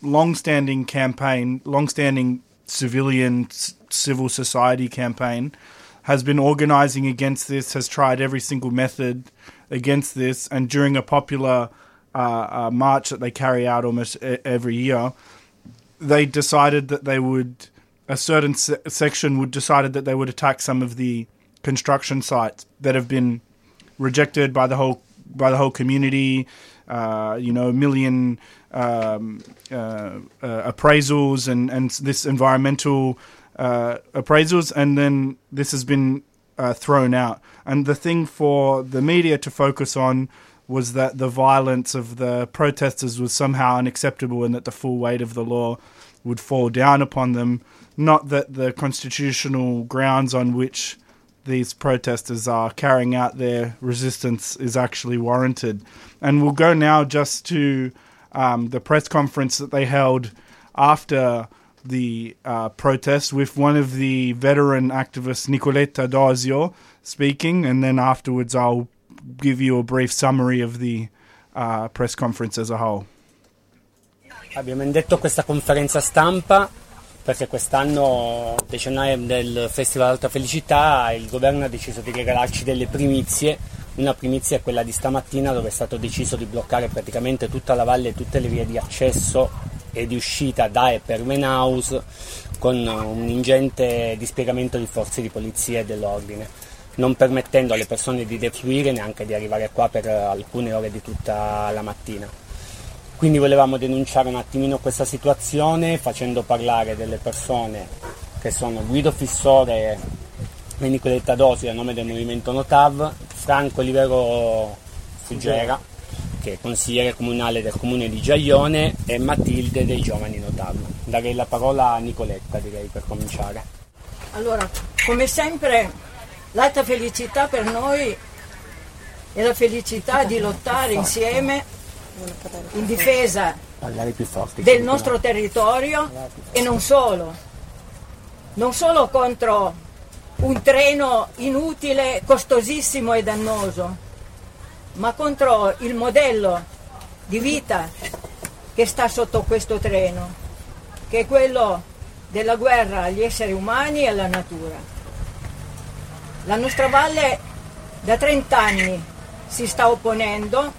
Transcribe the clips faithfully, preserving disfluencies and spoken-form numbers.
long-standing campaign, long-standing civilian c- civil society campaign, has been organising against this, has tried every single method against this, and during a popular uh, uh, march that they carry out almost e- every year, they decided that they would, a certain se- section would decided that they would attack some of the construction sites that have been rejected by the whole by the whole community. Uh, you know, a million um, uh, uh, appraisals and and this environmental uh, appraisals, and then this has been uh, thrown out. And the thing for the media to focus on was that the violence of the protesters was somehow unacceptable and that the full weight of the law would fall down upon them, not that the constitutional grounds on which these protesters are carrying out their resistance is actually warranted. And we'll go now just to um, the press conference that they held after the uh, protest with one of the veteran activists, Nicoletta D'Osio, speaking, and then afterwards I'll give you a brief summary of the uh, press conference as a whole. Abbiamo indetto questa conferenza stampa perché quest'anno, decennale del Festival Alta Felicità, il governo ha deciso di regalarci delle primizie. Una primizia è quella di stamattina, dove è stato deciso di bloccare praticamente tutta la valle e tutte le vie di accesso e di uscita da e per Menaus, con un ingente dispiegamento di forze di polizia e dell'ordine, non permettendo alle persone di defluire, neanche di arrivare qua per alcune ore di tutta la mattina. Quindi volevamo denunciare un attimino questa situazione, facendo parlare delle persone che sono Guido Fissore e Nicoletta D'Osio a nome del movimento Notav, Franco Olivero Fuggera, che è consigliere comunale del comune di Giaglione, e Matilde dei Giovani Notav. Darei la parola a Nicoletta, direi, per cominciare. Allora, come sempre, l'alta felicità per noi è la felicità di lottare insieme in difesa del nostro territorio e non solo, non solo contro un treno inutile, costosissimo e dannoso, ma contro il modello di vita che sta sotto questo treno, che è quello della guerra agli esseri umani e alla natura. La nostra valle da trent'anni si sta opponendo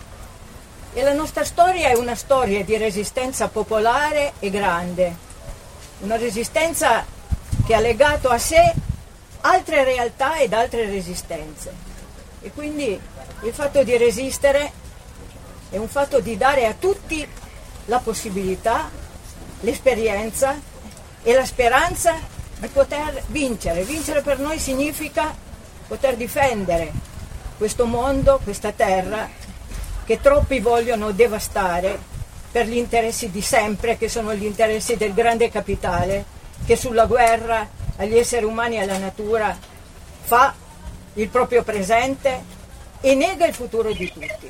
e la nostra storia è una storia di resistenza popolare e grande, una resistenza che ha legato a sé altre realtà ed altre resistenze. E quindi il fatto di resistere è un fatto di dare a tutti la possibilità, l'esperienza e la speranza di poter vincere. Vincere per noi significa poter difendere questo mondo, questa terra, che troppi vogliono devastare per gli interessi di sempre, che sono gli interessi del grande capitale, che sulla guerra agli esseri umani e alla natura fa il proprio presente e nega il futuro di tutti.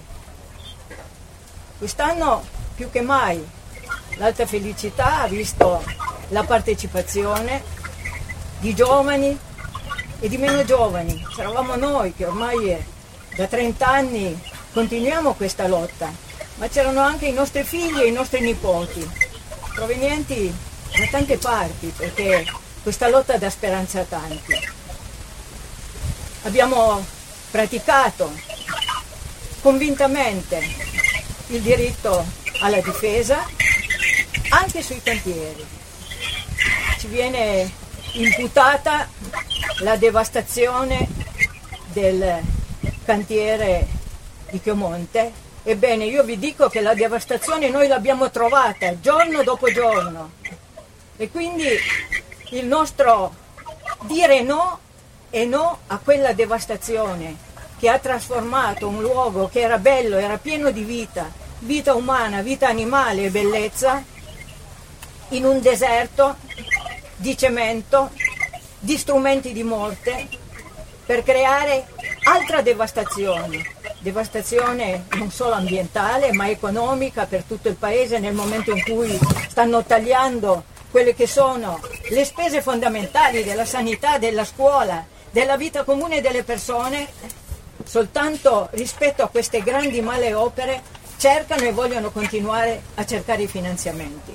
Quest'anno più che mai l'Alta Felicità ha visto la partecipazione di giovani e di meno giovani. C'eravamo noi che ormai è da trent'anni continuiamo questa lotta, ma c'erano anche i nostri figli e i nostri nipoti, provenienti da tante parti, perché questa lotta dà speranza a tanti. Abbiamo praticato convintamente il diritto alla difesa anche sui cantieri. Ci viene imputata la devastazione del cantiere di Chiomonte. Ebbene, io vi dico che la devastazione noi l'abbiamo trovata giorno dopo giorno, e quindi il nostro dire no è no a quella devastazione che ha trasformato un luogo che era bello, era pieno di vita, vita umana, vita animale e bellezza, in un deserto di cemento, di strumenti di morte, per creare altra devastazione. Devastazione non solo ambientale ma economica per tutto il paese, nel momento in cui stanno tagliando quelle che sono le spese fondamentali della sanità, della scuola, della vita comune delle persone. Soltanto rispetto a queste grandi male opere cercano e vogliono continuare a cercare i finanziamenti.